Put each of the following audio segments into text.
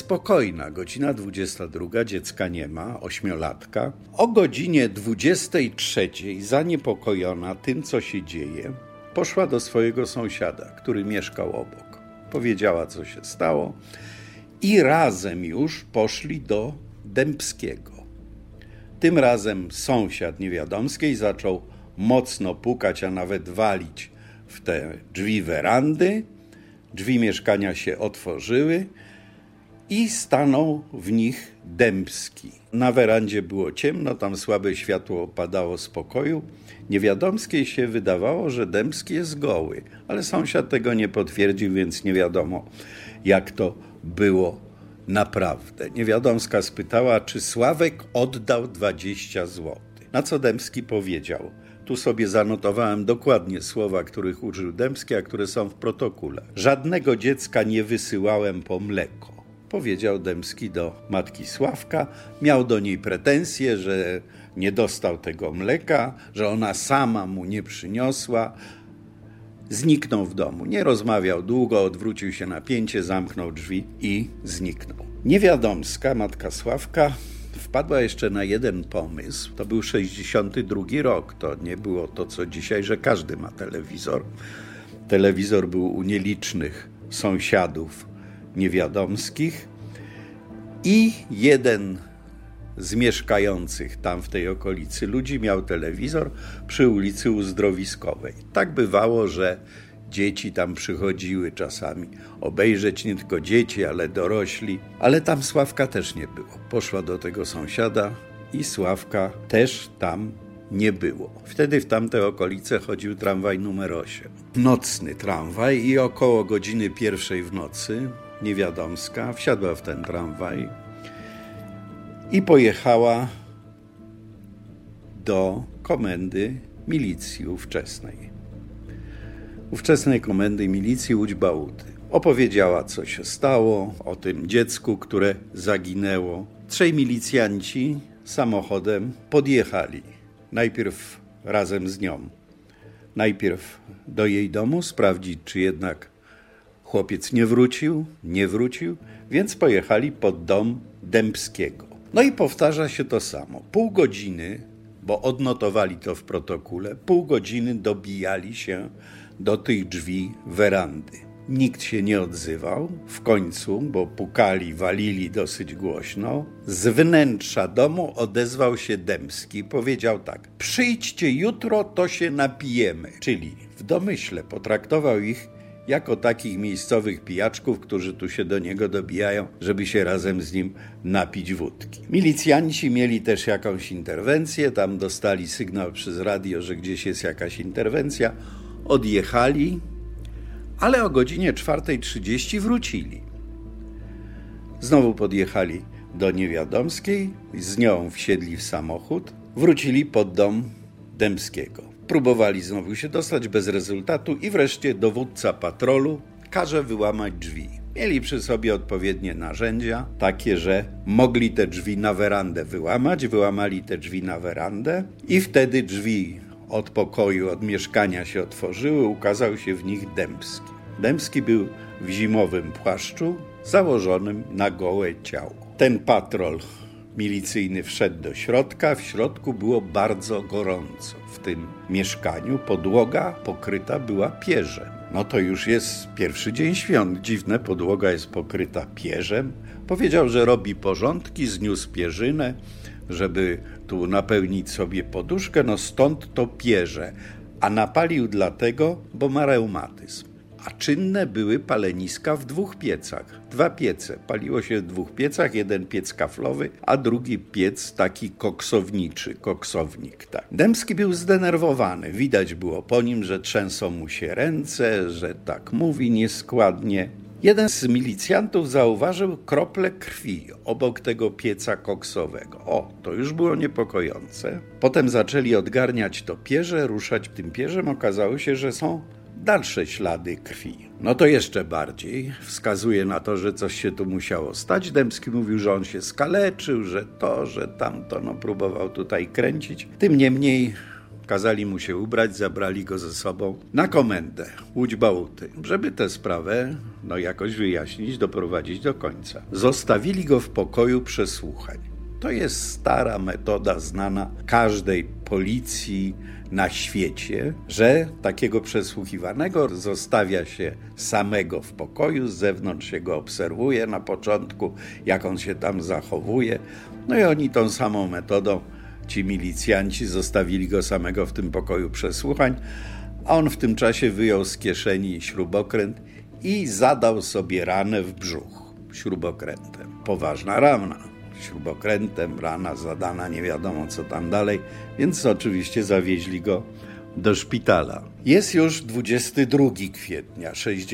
spokojna, godzina 22, dziecka nie ma, 8-latka. O godzinie 23, zaniepokojona tym, co się dzieje, poszła do swojego sąsiada, który mieszkał obok. Powiedziała, co się stało i razem już poszli do Dębskiego. Tym razem sąsiad Niewiadomskiej zaczął mocno pukać, a nawet walić w te drzwi werandy. Drzwi mieszkania się otworzyły i stanął w nich Dębski. Na werandzie było ciemno, tam słabe światło opadało z pokoju. Niewiadomskiej się wydawało, że Dębski jest goły, ale sąsiad tego nie potwierdził, więc nie wiadomo, jak to było naprawdę. Niewiadomska spytała, czy Sławek oddał 20 zł. Na co Dębski powiedział: tu sobie zanotowałem dokładnie słowa, których użył Dębski, a które są w protokole. Żadnego dziecka nie wysyłałem po mleko, powiedział Dębski do matki Sławka. Miał do niej pretensje, że nie dostał tego mleka, że ona sama mu nie przyniosła. Zniknął w domu. Nie rozmawiał długo, odwrócił się na pięcie, zamknął drzwi i zniknął. Niewiadomska, matka Sławka, wpadła jeszcze na jeden pomysł. To był 62 rok. To nie było to, co dzisiaj, że każdy ma telewizor. Telewizor był u nielicznych sąsiadów niewiadomskich i jeden z mieszkających tam w tej okolicy ludzi miał telewizor przy ulicy Uzdrowiskowej. Tak bywało, że dzieci tam przychodziły czasami obejrzeć, nie tylko dzieci, ale dorośli. Ale tam Sławka też nie było. Poszła do tego sąsiada i Sławka też tam nie było. Wtedy w tamte okolice chodził tramwaj numer 8. Nocny tramwaj i około godziny 1 w nocy Niewiadomska wsiadła w ten tramwaj i pojechała do komendy milicji ówczesnej komendy milicji Łódź Bałuty. Opowiedziała, co się stało, o tym dziecku, które zaginęło. 3 milicjanci samochodem podjechali. Najpierw razem z nią. Najpierw do jej domu sprawdzić, czy jednak chłopiec nie wrócił, więc pojechali pod dom Dębskiego. No i powtarza się to samo. Pół godziny, bo odnotowali to w protokole, pół godziny dobijali się do tych drzwi werandy. Nikt się nie odzywał. W końcu, bo pukali, walili dosyć głośno, z wnętrza domu odezwał się Dębski. Powiedział tak: przyjdźcie jutro, to się napijemy. Czyli w domyśle potraktował ich jako takich miejscowych pijaczków, którzy tu się do niego dobijają, żeby się razem z nim napić wódki. Milicjanci mieli też jakąś interwencję, tam dostali sygnał przez radio, że gdzieś jest jakaś interwencja, odjechali, ale o godzinie 4:30 wrócili. Znowu podjechali do Niewiadomskiej, z nią wsiedli w samochód, wrócili pod dom Dębskiego. Próbowali znowu się dostać bez rezultatu i wreszcie dowódca patrolu każe wyłamać drzwi. Mieli przy sobie odpowiednie narzędzia, takie, że mogli te drzwi na werandę wyłamać. Wyłamali te drzwi na werandę i wtedy drzwi od pokoju, od mieszkania się otworzyły, ukazał się w nich Dębski. Dębski był w zimowym płaszczu założonym na gołe ciało. Ten patrol milicyjny wszedł do środka. W środku było bardzo gorąco. W tym mieszkaniu podłoga pokryta była pierzem. No to już jest pierwszy dzień świąt. Dziwne, podłoga jest pokryta pierzem. Powiedział, że robi porządki, zniósł pierzynę, żeby tu napełnić sobie poduszkę, no stąd to pierze. A napalił dlatego, bo ma reumatyzm. A czynne były paleniska w 2 piecach. 2 piece. Paliło się w 2 piecach. Jeden piec kaflowy, a drugi piec taki koksownik. Tak. Dębski był zdenerwowany. Widać było po nim, że trzęsą mu się ręce, że tak mówi nieskładnie. Jeden z milicjantów zauważył krople krwi obok tego pieca koksowego. O, to już było niepokojące. Potem zaczęli odgarniać to pierze, ruszać tym pierzem. Okazało się, że są dalsze ślady krwi. No to jeszcze bardziej wskazuje na to, że coś się tu musiało stać. Dębski mówił, że on się skaleczył, że to, że tamto, no próbował tutaj kręcić. Tym niemniej kazali mu się ubrać, zabrali go ze sobą na komendę Łódź Bałuty, żeby tę sprawę jakoś wyjaśnić, doprowadzić do końca. Zostawili go w pokoju przesłuchań. To jest stara metoda znana każdej policji na świecie, że takiego przesłuchiwanego zostawia się samego w pokoju, z zewnątrz się go obserwuje na początku, jak on się tam zachowuje. I oni tą samą metodą, ci milicjanci, zostawili go samego w tym pokoju przesłuchań, a on w tym czasie wyjął z kieszeni śrubokręt i zadał sobie ranę w brzuch śrubokrętem. Poważna rana. Śrubokrętem, rana zadana, nie wiadomo co tam dalej, więc oczywiście zawieźli go do szpitala. Jest już 22 kwietnia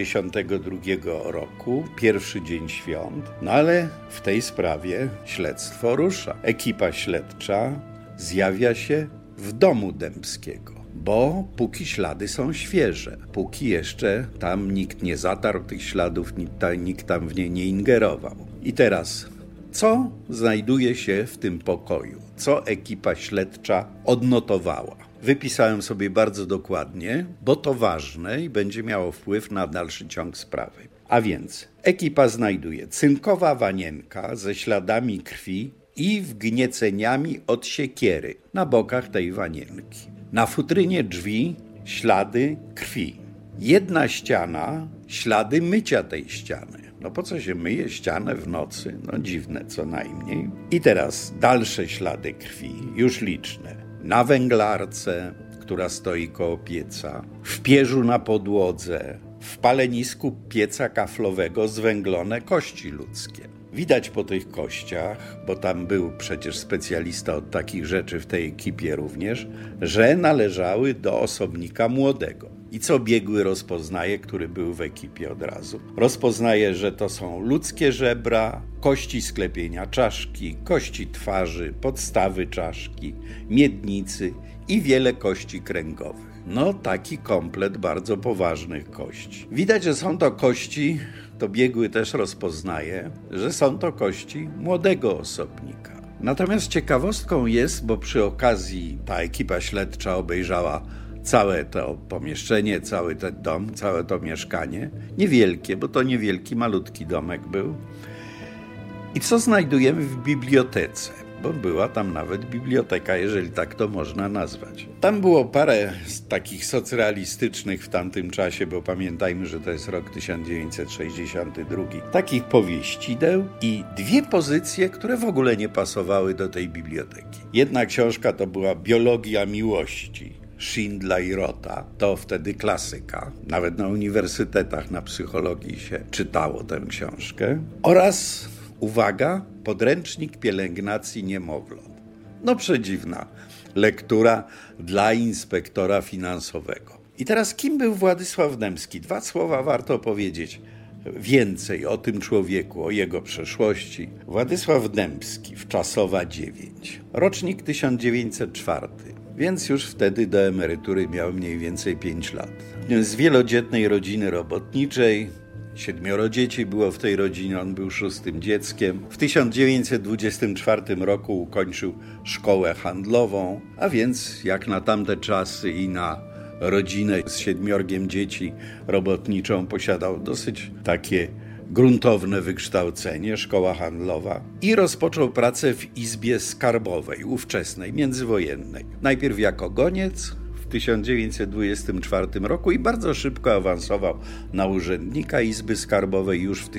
1962 roku, pierwszy dzień świąt, ale w tej sprawie śledztwo rusza. Ekipa śledcza zjawia się w domu Dębskiego, bo póki ślady są świeże, póki jeszcze tam nikt nie zatarł tych śladów, nikt tam w nie nie ingerował. I teraz co znajduje się w tym pokoju? Co ekipa śledcza odnotowała? Wypisałem sobie bardzo dokładnie, bo to ważne i będzie miało wpływ na dalszy ciąg sprawy. A więc ekipa znajduje cynkowa wanienka ze śladami krwi i wgnieceniami od siekiery na bokach tej wanienki. Na futrynie drzwi ślady krwi. Jedna ściana, ślady mycia tej ściany. Po co się myje ścianę w nocy? Dziwne co najmniej. I teraz dalsze ślady krwi, już liczne. Na węglarce, która stoi koło pieca, w pierzu na podłodze, w palenisku pieca kaflowego zwęglone kości ludzkie. Widać po tych kościach, bo tam był przecież specjalista od takich rzeczy w tej ekipie również, że należały do osobnika młodego. I co biegły rozpoznaje, który był w ekipie od razu? Rozpoznaje, że to są ludzkie żebra, kości sklepienia czaszki, kości twarzy, podstawy czaszki, miednicy i wiele kości kręgowych. Taki komplet bardzo poważnych kości. Widać, że są to kości, to biegły też rozpoznaje, że są to kości młodego osobnika. Natomiast ciekawostką jest, bo przy okazji ta ekipa śledcza obejrzała całe to pomieszczenie, cały ten dom, całe to mieszkanie. Niewielkie, bo to niewielki, malutki domek był. I co znajdujemy w bibliotece? Bo była tam nawet biblioteka, jeżeli tak to można nazwać. Tam było parę takich socrealistycznych w tamtym czasie, bo pamiętajmy, że to jest rok 1962, takich powieścideł i dwie pozycje, które w ogóle nie pasowały do tej biblioteki. Jedna książka to była Biologia miłości Schindla i Rota, to wtedy klasyka. Nawet na uniwersytetach, na psychologii się czytało tę książkę. Oraz, uwaga, podręcznik pielęgnacji niemowląt. Przedziwna lektura dla inspektora finansowego. I teraz kim był Władysław Dębski? Dwa słowa warto powiedzieć więcej o tym człowieku, o jego przeszłości. Władysław Dębski, Wczasowa 9, rocznik 1904. Więc już wtedy do emerytury miał mniej więcej 5 lat. Z wielodzietnej rodziny robotniczej, 7 dzieci było w tej rodzinie, on był 6. dzieckiem. W 1924 roku ukończył szkołę handlową, a więc jak na tamte czasy i na rodzinę z 7 dzieci robotniczą posiadał dosyć takie gruntowne wykształcenie, szkoła handlowa i rozpoczął pracę w Izbie Skarbowej, ówczesnej, międzywojennej. Najpierw jako goniec w 1924 roku i bardzo szybko awansował na urzędnika Izby Skarbowej już w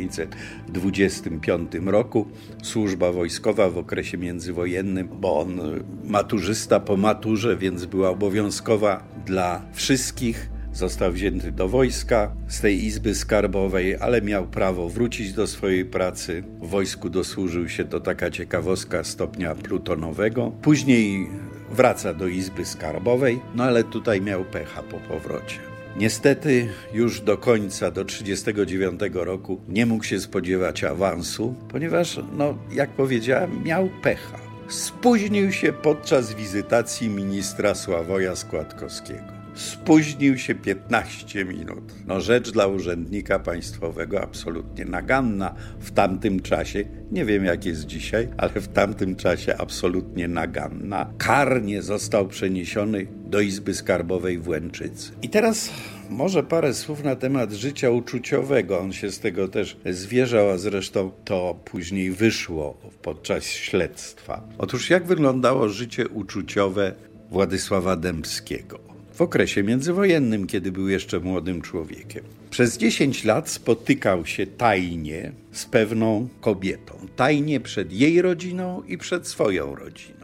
1925 roku. Służba wojskowa w okresie międzywojennym, bo on maturzysta po maturze, więc była obowiązkowa dla wszystkich. Został wzięty do wojska z tej Izby Skarbowej, ale miał prawo wrócić do swojej pracy. W wojsku dosłużył się, to taka ciekawostka, stopnia plutonowego. Później wraca do Izby Skarbowej, ale tutaj miał pecha po powrocie. Niestety już do końca, do 1939 roku nie mógł się spodziewać awansu, ponieważ, jak powiedziałem, miał pecha. Spóźnił się podczas wizytacji ministra Sławoja Składkowskiego. spóźnił się 15 minut. No rzecz dla urzędnika państwowego absolutnie naganna w tamtym czasie. Nie wiem jak jest dzisiaj, ale w tamtym czasie absolutnie naganna. Karnie został przeniesiony do Izby Skarbowej w Łęczycy. I teraz może parę słów na temat życia uczuciowego. On się z tego też zwierzał, a zresztą to później wyszło podczas śledztwa. Otóż jak wyglądało życie uczuciowe Władysława Dębskiego w okresie międzywojennym, kiedy był jeszcze młodym człowiekiem? Przez 10 lat spotykał się tajnie z pewną kobietą. Tajnie przed jej rodziną i przed swoją rodziną.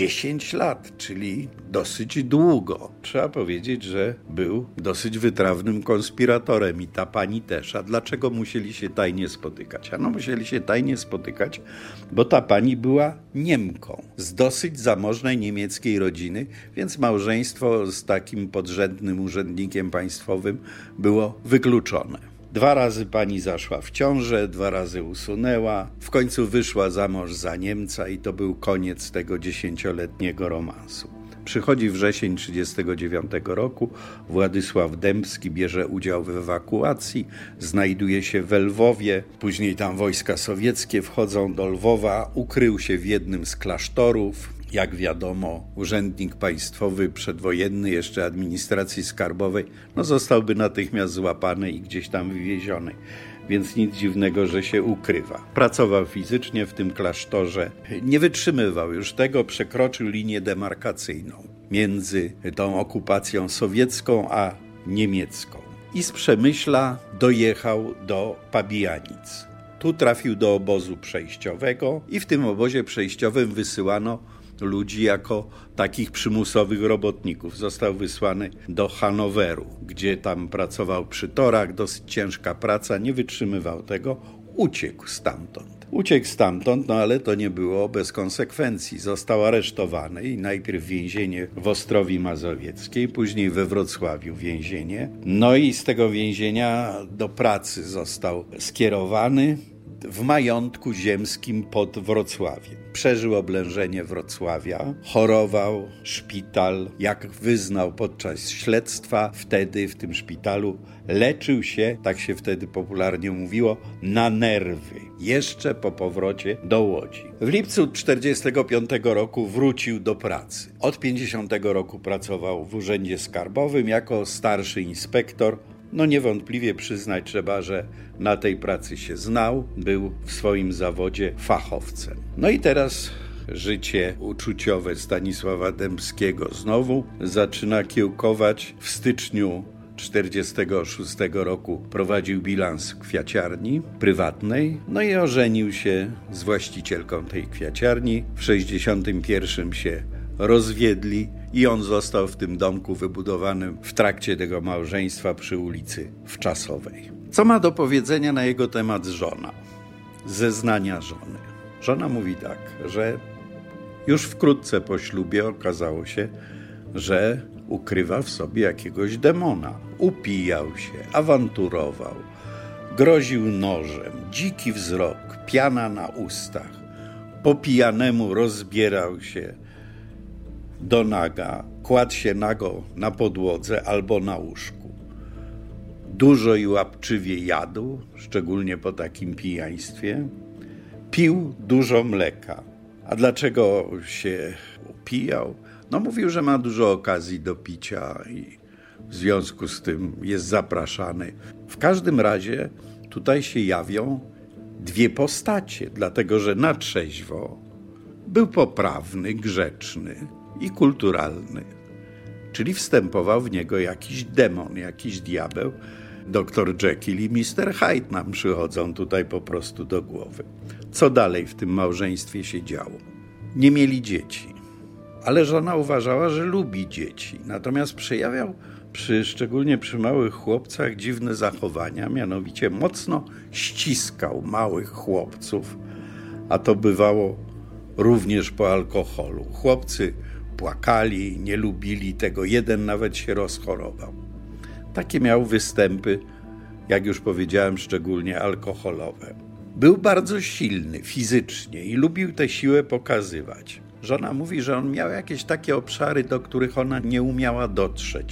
10 lat, czyli dosyć długo. Trzeba powiedzieć, że był dosyć wytrawnym konspiratorem i ta pani też. A dlaczego musieli się tajnie spotykać? Ano musieli się tajnie spotykać, bo ta pani była Niemką z dosyć zamożnej niemieckiej rodziny, więc małżeństwo z takim podrzędnym urzędnikiem państwowym było wykluczone. 2 razy pani zaszła w ciążę, 2 razy usunęła, w końcu wyszła za mąż za Niemca i to był koniec tego 10-letniego romansu. Przychodzi wrzesień 1939 roku, Władysław Dębski bierze udział w ewakuacji, znajduje się w Lwowie, później tam wojska sowieckie wchodzą do Lwowa, ukrył się w jednym z klasztorów. Jak wiadomo, urzędnik państwowy przedwojenny, jeszcze administracji skarbowej, zostałby natychmiast złapany i gdzieś tam wywieziony. Więc nic dziwnego, że się ukrywa. Pracował fizycznie w tym klasztorze. Nie wytrzymywał już tego, przekroczył linię demarkacyjną między tą okupacją sowiecką a niemiecką. I z Przemyśla dojechał do Pabijanic. Tu trafił do obozu przejściowego i w tym obozie przejściowym wysyłano ludzi jako takich przymusowych robotników. Został wysłany do Hanoweru, gdzie tam pracował przy torach, dosyć ciężka praca, nie wytrzymywał tego, uciekł stamtąd, ale to nie było bez konsekwencji. Został aresztowany i najpierw więzienie w Ostrowi Mazowieckiej, później we Wrocławiu więzienie. No i z tego więzienia do pracy został skierowany w majątku ziemskim pod Wrocławiem. Przeżył oblężenie Wrocławia, chorował, szpital, jak wyznał podczas śledztwa, wtedy w tym szpitalu leczył się, tak się wtedy popularnie mówiło, na nerwy, jeszcze po powrocie do Łodzi. W lipcu 1945 roku wrócił do pracy. Od 1950 roku pracował w Urzędzie Skarbowym jako starszy inspektor. Niewątpliwie przyznać trzeba, że na tej pracy się znał, był w swoim zawodzie fachowcem. I teraz życie uczuciowe Stanisława Dębskiego znowu zaczyna kiełkować. W styczniu 1946 roku prowadził bilans kwiaciarni prywatnej, i ożenił się z właścicielką tej kwiaciarni. W 1961 się rozwiedli i on został w tym domku wybudowanym w trakcie tego małżeństwa przy ulicy Wczasowej. Co ma do powiedzenia na jego temat żona? Zeznania żony. Żona mówi tak, że już wkrótce po ślubie okazało się, że ukrywa w sobie jakiegoś demona. Upijał się, awanturował, groził nożem, dziki wzrok, piana na ustach. Po pijanemu rozbierał się do naga, kładł się nago na podłodze albo na łóżku. Dużo i łapczywie jadł, szczególnie po takim pijaństwie. Pił dużo mleka. A dlaczego się upijał? Mówił, że ma dużo okazji do picia i w związku z tym jest zapraszany. W każdym razie tutaj się jawią 2 postacie, dlatego że na trzeźwo był poprawny, grzeczny i kulturalny. Czyli wstępował w niego jakiś demon, jakiś diabeł. Dr Jekyll i Mr Hyde nam przychodzą tutaj po prostu do głowy. Co dalej w tym małżeństwie się działo? Nie mieli dzieci, ale żona uważała, że lubi dzieci. Natomiast przejawiał szczególnie przy małych chłopcach dziwne zachowania, mianowicie mocno ściskał małych chłopców, a to bywało również po alkoholu. Chłopcy płakali, nie lubili tego, jeden nawet się rozchorował. Takie miał występy, jak już powiedziałem, szczególnie alkoholowe. Był bardzo silny fizycznie i lubił tę siłę pokazywać. Żona mówi, że on miał jakieś takie obszary, do których ona nie umiała dotrzeć.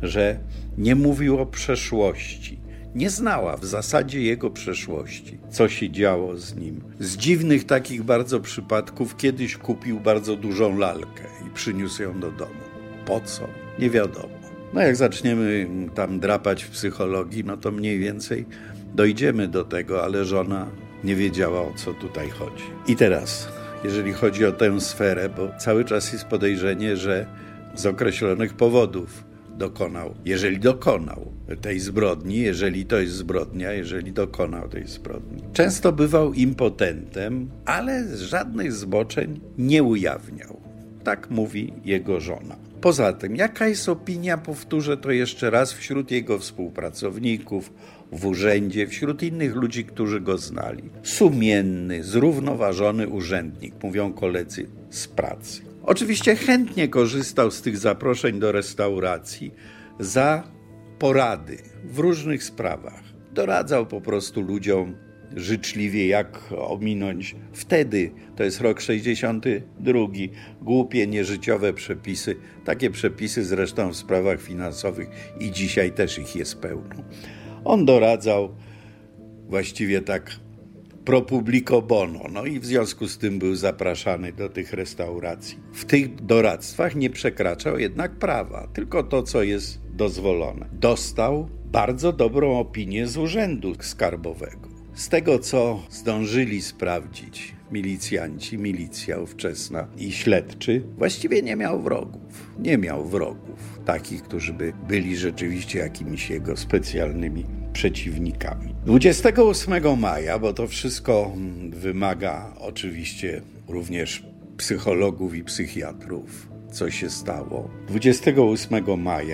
że nie mówił o przeszłości. Nie znała w zasadzie jego przeszłości, co się działo z nim. Z dziwnych takich bardzo przypadków kiedyś kupił bardzo dużą lalkę i przyniósł ją do domu. Po co? Nie wiadomo. No jak zaczniemy tam drapać w psychologii, no to mniej więcej dojdziemy do tego, ale żona nie wiedziała, o co tutaj chodzi. I teraz, jeżeli chodzi o tę sferę, bo cały czas jest podejrzenie, że z określonych powodów jeżeli dokonał tej zbrodni, jeżeli to jest zbrodnia, jeżeli dokonał tej zbrodni. Często bywał impotentem, ale żadnych zboczeń nie ujawniał. Tak mówi jego żona. Poza tym, jaka jest opinia, powtórzę to jeszcze raz, wśród jego współpracowników, w urzędzie, wśród innych ludzi, którzy go znali? Sumienny, zrównoważony urzędnik, mówią koledzy z pracy. Oczywiście chętnie korzystał z tych zaproszeń do restauracji za porady w różnych sprawach. Doradzał po prostu ludziom życzliwie, jak ominąć wtedy, to jest rok 62, głupie, nieżyciowe przepisy. Takie przepisy zresztą w sprawach finansowych i dzisiaj też ich jest pełno. On doradzał właściwie tak pro publico bono, no i w związku z tym był zapraszany do tych restauracji. W tych doradztwach nie przekraczał jednak prawa, tylko to, co jest dozwolone. Dostał bardzo dobrą opinię z urzędu skarbowego. Z tego, co zdążyli sprawdzić milicjanci, milicja ówczesna i śledczy, właściwie nie miał wrogów. Nie miał wrogów, takich, którzy by byli rzeczywiście jakimiś jego specjalnymi przeciwnikami. 28 maja, bo to wszystko wymaga oczywiście również psychologów i psychiatrów, co się stało. 28 maja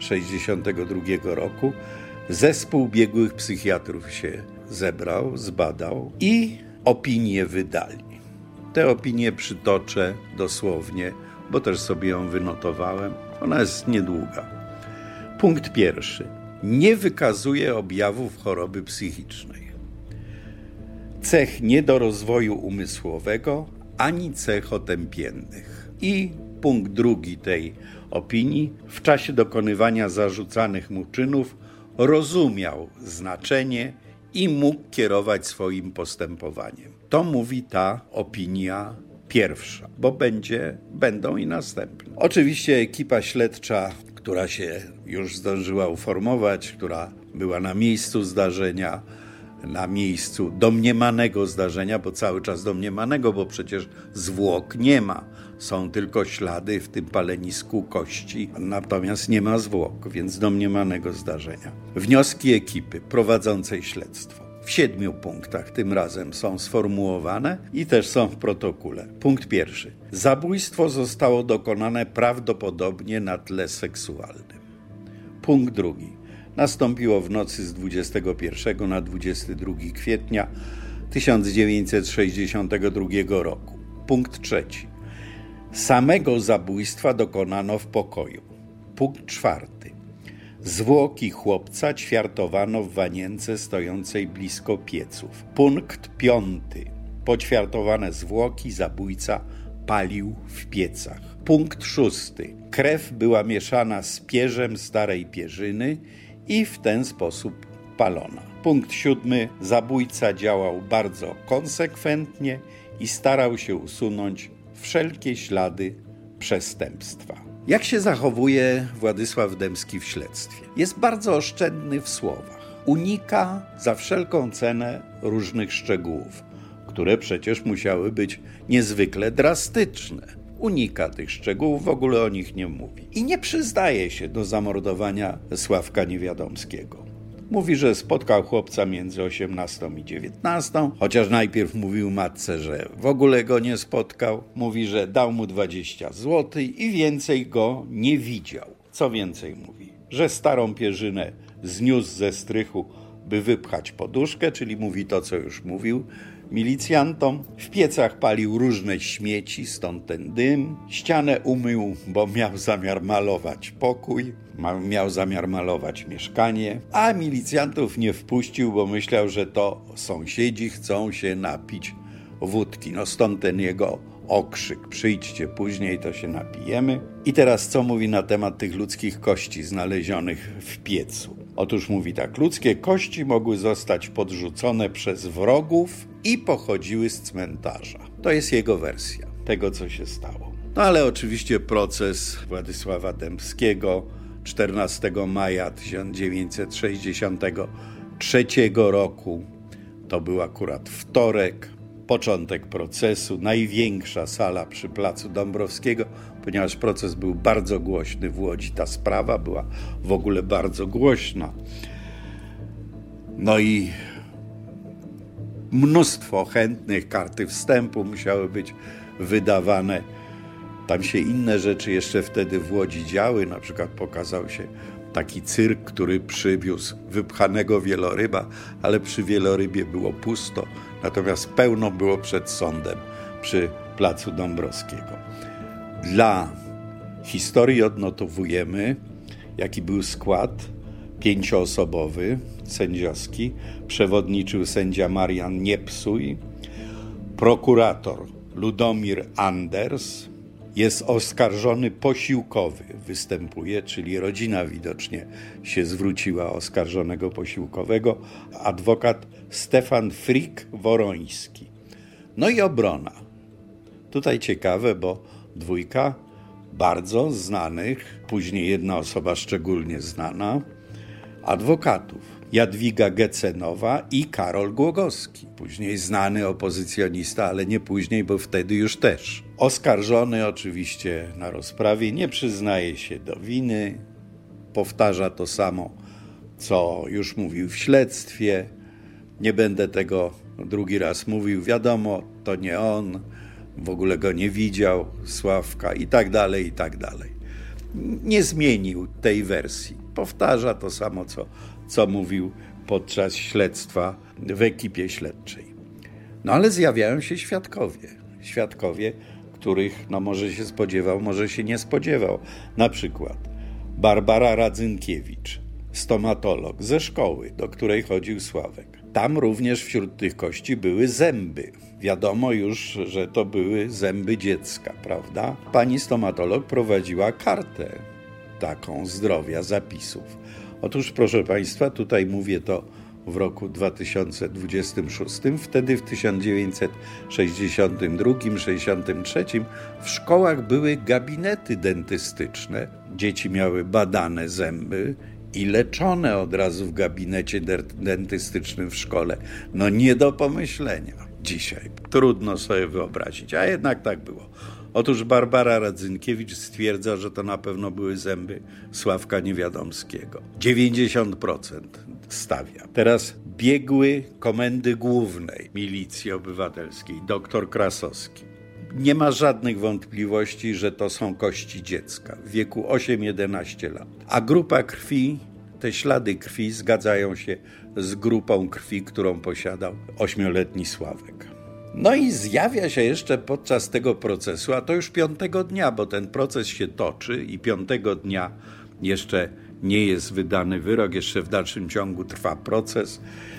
1962 roku zespół biegłych psychiatrów się zebrał, zbadał i opinię wydali. Tę opinię przytoczę dosłownie, bo też sobie ją wynotowałem. Ona jest niedługa. Punkt pierwszy. Nie wykazuje objawów choroby psychicznej. Cech niedorozwoju umysłowego, ani cech otępiennych. I punkt drugi tej opinii. W czasie dokonywania zarzucanych mu czynów rozumiał znaczenie i mógł kierować swoim postępowaniem. To mówi ta opinia pierwsza, bo będą i następne. Oczywiście ekipa śledcza, która się już zdążyła uformować, która była na miejscu zdarzenia, na miejscu domniemanego zdarzenia, bo cały czas domniemanego, bo przecież zwłok nie ma. Są tylko ślady w tym palenisku kości, natomiast nie ma zwłok, więc domniemanego zdarzenia. Wnioski ekipy prowadzącej śledztwo w 7 punktach tym razem są sformułowane i też są w protokole. Punkt pierwszy. Zabójstwo zostało dokonane prawdopodobnie na tle seksualnym. Punkt drugi. Nastąpiło w nocy z 21 na 22 kwietnia 1962 roku. Punkt trzeci. Samego zabójstwa dokonano w pokoju. Punkt czwarty. Zwłoki chłopca ćwiartowano w wanience stojącej blisko pieców. Punkt piąty. Poćwiartowane zwłoki zabójca palił w piecach. Punkt szósty. Krew była mieszana z pierzem starej pierzyny i w ten sposób palona. Punkt 7. Zabójca działał bardzo konsekwentnie i starał się usunąć wszelkie ślady przestępstwa. Jak się zachowuje Władysław Dębski w śledztwie? Jest bardzo oszczędny w słowach. Unika za wszelką cenę różnych szczegółów, które przecież musiały być niezwykle drastyczne. Unika tych szczegółów, w ogóle o nich nie mówi. I nie przyznaje się do zamordowania Sławka Niewiadomskiego. Mówi, że spotkał chłopca między 18 i 19, chociaż najpierw mówił matce, że w ogóle go nie spotkał. Mówi, że dał mu 20 zł i więcej go nie widział. Co więcej mówi, że starą pierzynę zniósł ze strychu, by wypchać poduszkę, czyli mówi to, co już mówił milicjantom. W piecach palił różne śmieci, stąd ten dym. Ścianę umył, bo miał zamiar malować pokój, miał zamiar malować mieszkanie, a milicjantów nie wpuścił, bo myślał, że to sąsiedzi chcą się napić wódki. No stąd ten jego okrzyk: przyjdźcie później, to się napijemy. I teraz co mówi na temat tych ludzkich kości znalezionych w piecu? Otóż mówi tak: ludzkie kości mogły zostać podrzucone przez wrogów i pochodziły z cmentarza. To jest jego wersja tego, co się stało. No ale oczywiście proces Władysława Dębskiego 14 maja 1963 roku, to był akurat wtorek, początek procesu, największa sala przy Placu Dąbrowskiego, ponieważ proces był bardzo głośny w Łodzi, ta sprawa była w ogóle bardzo głośna. No i mnóstwo chętnych, karty wstępu musiały być wydawane. Tam się inne rzeczy jeszcze wtedy w Łodzi działy, na przykład pokazał się taki cyrk, który przywiózł wypchanego wieloryba, ale przy wielorybie było pusto, natomiast pełno było przed sądem przy Placu Dąbrowskiego. Dla historii odnotowujemy, jaki był skład 5-osobowy, sędziowski. Przewodniczył sędzia Marian Niepsuj, prokurator Ludomir Anders, jest oskarżony posiłkowy, występuje, czyli rodzina widocznie się zwróciła oskarżonego posiłkowego, adwokat Stefan Frik-Woroński. No i obrona. Tutaj ciekawe, bo dwójka bardzo znanych, później jedna osoba szczególnie znana, adwokatów. Jadwiga Gecenowa i Karol Głogowski. Później znany opozycjonista, ale nie później, bo wtedy już też. Oskarżony oczywiście na rozprawie nie przyznaje się do winy, powtarza to samo, co już mówił w śledztwie. Nie będę tego drugi raz mówił, wiadomo, to nie on, w ogóle go nie widział, Sławka i tak dalej, i tak dalej. Nie zmienił tej wersji. Powtarza to samo, co mówił podczas śledztwa w ekipie śledczej. No ale zjawiają się świadkowie, których może się spodziewał, może się nie spodziewał. Na przykład Barbara Radzynkiewicz, stomatolog ze szkoły, do której chodził Sławek. Tam również wśród tych kości były zęby. Wiadomo już, że to były zęby dziecka, prawda? Pani stomatolog prowadziła kartę taką zdrowia, zapisów. Otóż, proszę Państwa, tutaj mówię to w roku 2026, wtedy w 1962-63 w szkołach były gabinety dentystyczne. Dzieci miały badane zęby i leczone od razu w gabinecie dentystycznym w szkole. No nie do pomyślenia dzisiaj. Trudno sobie wyobrazić, a jednak tak było. Otóż Barbara Radzynkiewicz stwierdza, że to na pewno były zęby Sławka Niewiadomskiego. 90% stawia. Teraz biegły Komendy Głównej Milicji Obywatelskiej, dr Krasowski. Nie ma żadnych wątpliwości, że to są kości dziecka w wieku 8-11 lat. A grupa krwi, te ślady krwi zgadzają się z grupą krwi, którą posiadał 8-letni Sławek. No i zjawia się jeszcze podczas tego procesu, a to już 5. dnia, bo ten proces się toczy i 5. dnia jeszcze nie jest wydany wyrok, jeszcze w dalszym ciągu trwa proces.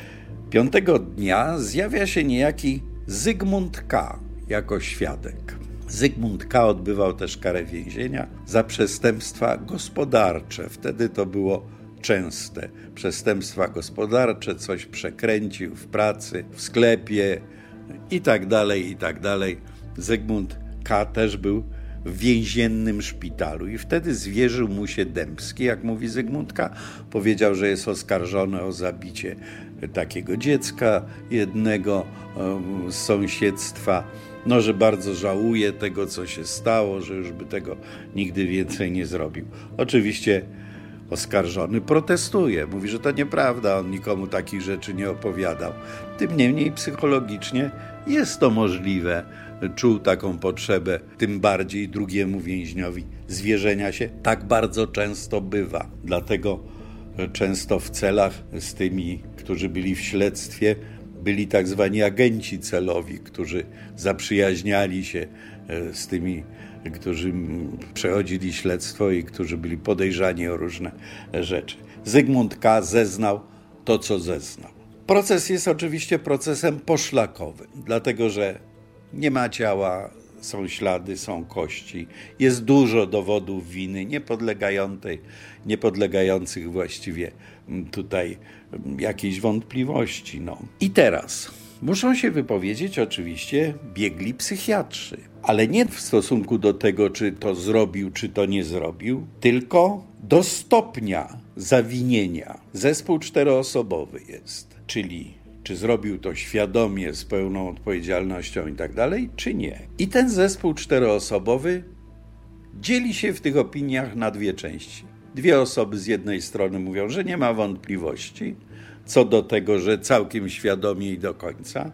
5. dnia zjawia się niejaki Zygmunt K. jako świadek. Zygmunt K. odbywał też karę więzienia za przestępstwa gospodarcze. Wtedy to było częste. Przestępstwa gospodarcze, coś przekręcił w pracy, w sklepie i tak dalej, i tak dalej. Zygmunt K. też był w więziennym szpitalu i wtedy zwierzył mu się Dębski, jak mówi Zygmunt K. Powiedział, że jest oskarżony o zabicie takiego dziecka jednego z sąsiedztwa, no, że bardzo żałuje tego, co się stało, że już by tego nigdy więcej nie zrobił. Oczywiście oskarżony protestuje, mówi, że to nieprawda, on nikomu takich rzeczy nie opowiadał. Tym niemniej psychologicznie jest to możliwe. Czuł taką potrzebę, tym bardziej drugiemu więźniowi, zwierzenia się. Tak bardzo często bywa. Dlatego często w celach z tymi, którzy byli w śledztwie, byli tak zwani agenci celowi, którzy zaprzyjaźniali się z tymi, którzy przechodzili śledztwo i którzy byli podejrzani o różne rzeczy. Zygmunt K. zeznał to, co zeznał. Proces jest oczywiście procesem poszlakowym, dlatego że Nie ma ciała, są ślady, są kości. Jest dużo dowodów winy niepodlegających właściwie tutaj jakiejś wątpliwości. I teraz muszą się wypowiedzieć oczywiście biegli psychiatrzy, ale nie w stosunku do tego, czy to zrobił, czy to nie zrobił, tylko do stopnia zawinienia. Zespół 4-osobowy jest, czyli czy zrobił to świadomie, z pełną odpowiedzialnością i tak dalej, czy nie. I ten zespół 4-osobowy dzieli się w tych opiniach na 2 części. 2 osoby z jednej strony mówią, że nie ma wątpliwości co do tego, że całkiem świadomie i do końca.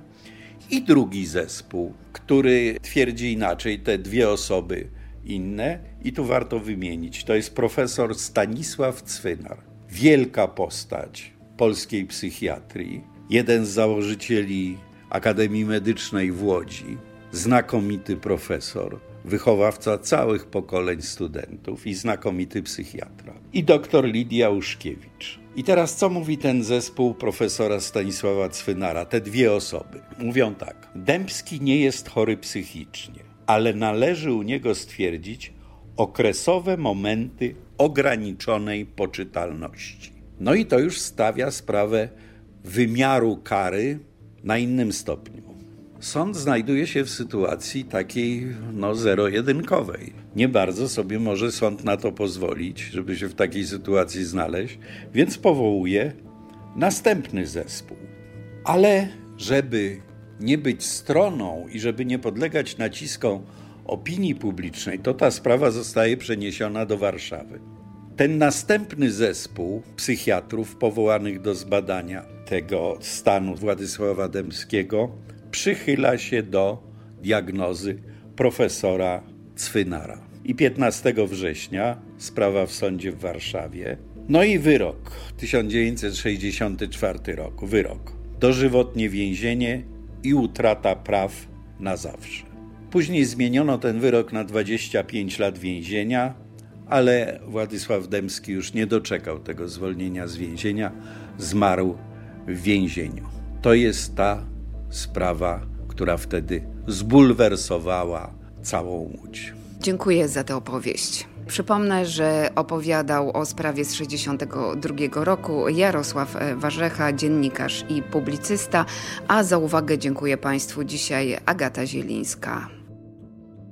I drugi zespół, który twierdzi inaczej, te 2 osoby inne, i tu warto wymienić. To jest profesor Stanisław Cwynar. Wielka postać polskiej psychiatrii, jeden z założycieli Akademii Medycznej w Łodzi, znakomity profesor, wychowawca całych pokoleń studentów i znakomity psychiatra. I doktor Lidia Uszkiewicz. I teraz co mówi ten zespół profesora Stanisława Cwynara, te 2 osoby? Mówią tak: Dębski nie jest chory psychicznie, ale należy u niego stwierdzić okresowe momenty ograniczonej poczytalności. No i to już stawia sprawę wymiaru kary na innym stopniu. Sąd znajduje się w sytuacji takiej zero-jedynkowej. Nie bardzo sobie może sąd na to pozwolić, żeby się w takiej sytuacji znaleźć, więc powołuje następny zespół. Ale żeby nie być stroną i żeby nie podlegać naciskom opinii publicznej, to ta sprawa zostaje przeniesiona do Warszawy. Ten następny zespół psychiatrów powołanych do zbadania tego stanu Władysława Dębskiego przychyla się do diagnozy profesora Cwynara. I 15 września sprawa w sądzie w Warszawie. No i wyrok, 1964 rok, wyrok. Dożywotnie więzienie i utrata praw na zawsze. Później zmieniono ten wyrok na 25 lat więzienia, ale Władysław Dębski już nie doczekał tego zwolnienia z więzienia, zmarł w więzieniu. To jest ta sprawa, która wtedy zbulwersowała całą Łódź. Dziękuję za tę opowieść. Przypomnę, że opowiadał o sprawie z 1962 roku Jarosław Warzecha, dziennikarz i publicysta, a za uwagę dziękuję Państwu dzisiaj Agata Zielińska.